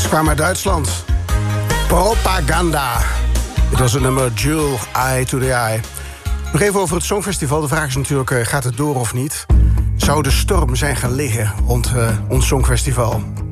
kwamen uit Duitsland. Propaganda. Dit was het nummer Jewel, Eye to the Eye. Nog even over het Songfestival. De vraag is natuurlijk, gaat het door of niet? Zou de storm zijn gaan liggen rond ons Songfestival?